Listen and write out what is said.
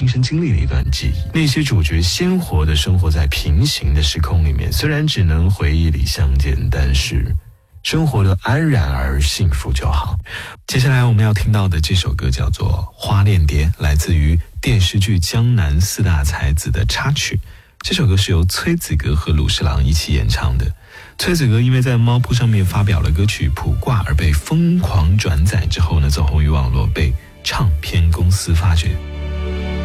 亲身经历的一段记忆。那些主角鲜活地生活在平行的时空里面，虽然只能回忆里相见，但是生活的安然而幸福就好。接下来我们要听到的这首歌叫做《花恋蝶》，来自于电视剧《江南四大才子》的插曲。这首歌是由崔子格和鲁士郎一起演唱的。崔子格因为在猫扑上面发表了歌曲《卜卦》而被疯狂转载之后呢，走红于网络，被唱片公司发掘。